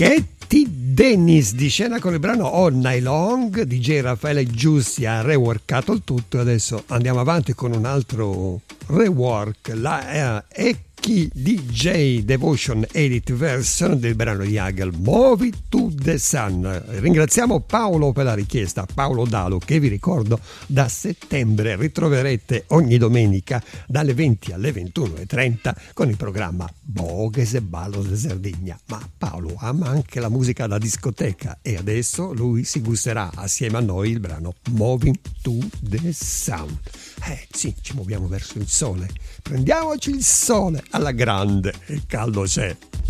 Katie Dennis di scena con il brano All Night Long. DJ Raffaele Giussi ha reworkato il tutto e adesso andiamo avanti con un altro rework, la Ecchi DJ Devotion Edit version del brano di Hagel, Move It to the Sun. Ringraziamo Paolo per la richiesta, Paolo Dalo, che vi ricordo da settembre ritroverete ogni domenica dalle 20 alle 21:30 con il programma Bogues e Ballo de Sardegna. Ma Paolo ama anche la musica da discoteca e adesso lui si gusterà assieme a noi il brano Moving to the Sun. Sì, ci muoviamo verso il sole, prendiamoci il sole alla grande, il caldo c'è.